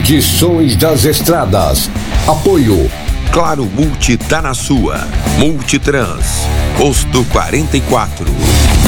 Condições das estradas. Apoio Claro Multi tá na sua. Multitrans. Posto 44.